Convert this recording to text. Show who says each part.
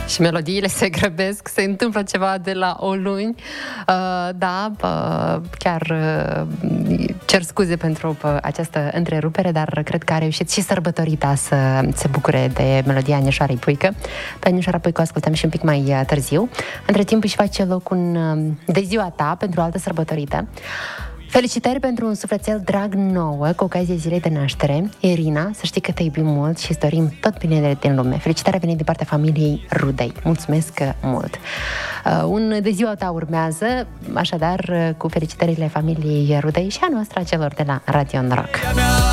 Speaker 1: Și melodiile se grăbesc, se întâmplă ceva de la o luni. Chiar cer scuze pentru această întrerupere, dar cred că a reușit și sărbătorita să se bucure de melodia Anișoarei Puică. Pe Anișoara Puică o ascultăm și un pic mai târziu. Între timp își face loc de ziua ta pentru o altă sărbătorită. Felicitări pentru un sufletel drag nouă cu ocazia zilei de naștere. Irina, să știi că te iubim mult și îți dorim tot binele din lume. Felicitări a venit din partea familiei Rudei. Mulțumesc mult! Un de ziua ta urmează, așadar, cu felicitările familiei Rudei și a noastră, a celor de la Radio Rock.